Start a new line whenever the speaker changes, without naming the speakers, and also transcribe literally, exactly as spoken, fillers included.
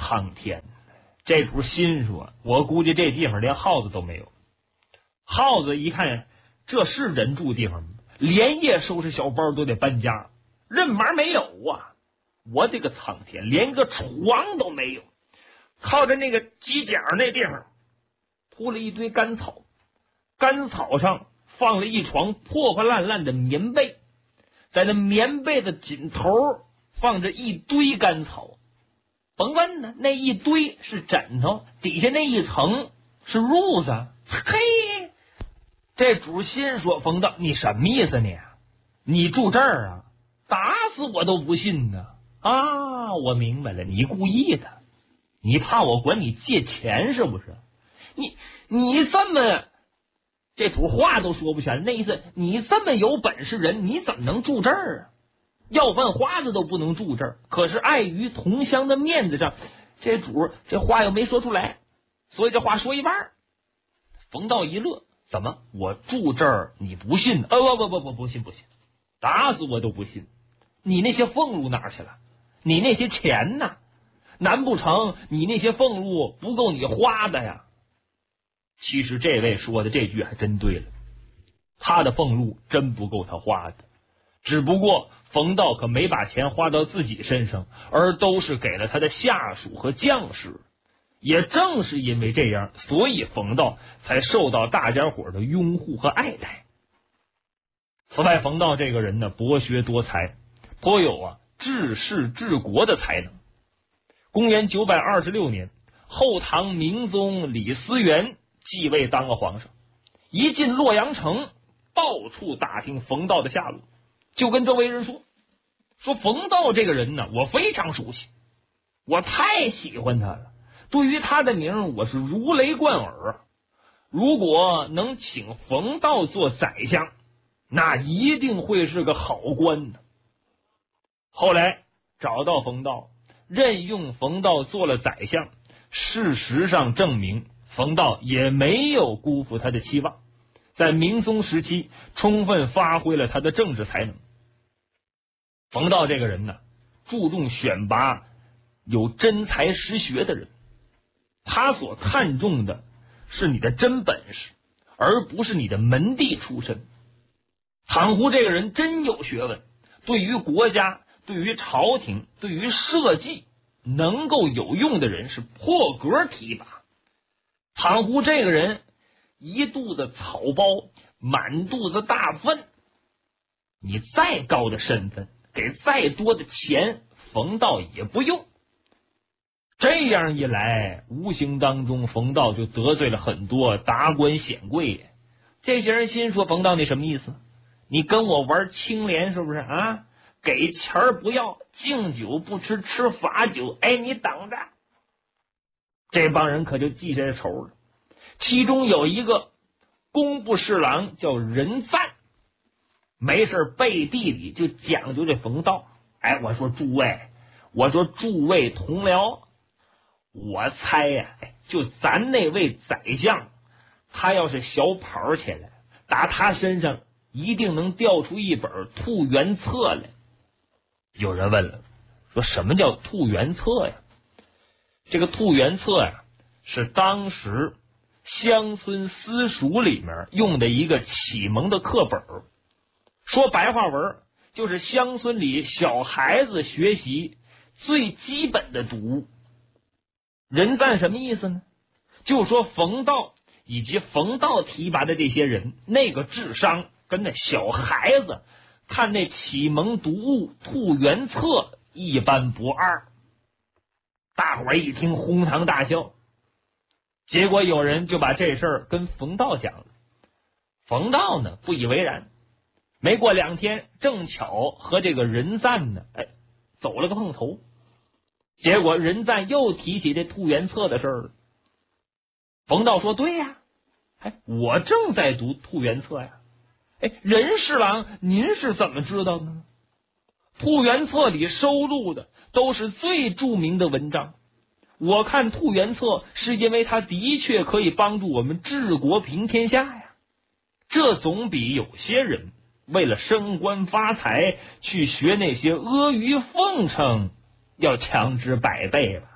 苍天，这主心说，我估计这地方连耗子都没有。耗子一看这是人住地方吗？连夜收拾小包都得搬家，任玩没有啊！我这个苍天，连个床都没有，靠着那个犄角那地方铺了一堆干草，干草上放了一床破破烂烂的棉被，在那棉被的尽头放着一堆干草。甭问呢，那一堆是枕头，底下那一层是褥子。嘿，这主心说，冯道，你什么意思你？你住这儿啊？打死我都不信呢！啊，我明白了，你故意的，你怕我管你借钱是不是？你你这么，这主话都说不全，那意思你这么有本事人，你怎么能住这儿啊？要问花子都不能住这儿，可是碍于同乡的面子上，这主这话又没说出来，所以这话说一半。冯道一乐，怎么我住这儿你不信？呃不不不不不信不信，打死我都不信。你那些俸禄哪儿去了？你那些钱呢？难不成你那些俸禄不够你花的呀？其实这位说的这句还真对了，他的俸禄真不够他花的，只不过冯道可没把钱花到自己身上，而都是给了他的下属和将士。也正是因为这样，所以冯道才受到大家伙的拥护和爱戴。此外，冯道这个人呢，博学多才，颇有啊治世治国的才能。公元九百二十六年，后唐明宗李思源继位当了皇上，一进洛阳城，到处打听冯道的下落，就跟周围人说说冯道这个人呢，我非常熟悉，我太喜欢他了，对于他的名我是如雷贯耳。如果能请冯道做宰相，那一定会是个好官的。后来找到冯道，任用冯道做了宰相，事实上证明冯道也没有辜负他的期望，在明宗时期充分发挥了他的政治才能。冯道这个人呢，注重选拔有真才实学的人，他所看重的是你的真本事，而不是你的门第出身。唐胡这个人真有学问，对于国家，对于朝廷，对于社稷能够有用的人是破格提拔。唐胡这个人一肚子草包，满肚子大粪，你再高的身份，给再多的钱，冯道也不用。这样一来，无形当中冯道就得罪了很多达官显贵。这些人心说，冯道你什么意思？你跟我玩清廉是不是啊？给钱不要，敬酒不吃，吃罚酒，哎，你等着。这帮人可就记下这仇了。其中有一个工部侍郎叫任赞，没事背地里就讲究这冯道。哎，我说诸位，我说诸位同僚，我猜呀、啊，就咱那位宰相，他要是小跑起来，打他身上一定能调出一本兔原册来。有人问了，说什么叫兔原册呀？这个兔原册呀，是当时乡村私塾里面用的一个启蒙的课本，说白话文就是乡村里小孩子学习最基本的读物。任赞什么意思呢？就说冯道以及冯道提拔的这些人，那个智商跟那小孩子看那启蒙读物兔原册一般不二。大伙儿一听哄堂大笑，结果有人就把这事儿跟冯道讲了。冯道呢不以为然，没过两天正巧和这个任赞呢哎走了个碰头，结果任赞又提起这兔原册的事儿了。冯道说对呀，哎，我正在读兔原册呀。哎，任侍郎您是怎么知道的呢？兔原册里收录的都是最著名的文章，我看兔原册是因为它的确可以帮助我们治国平天下呀，这总比有些人为了升官发财去学那些阿谀奉承要强之百倍吧。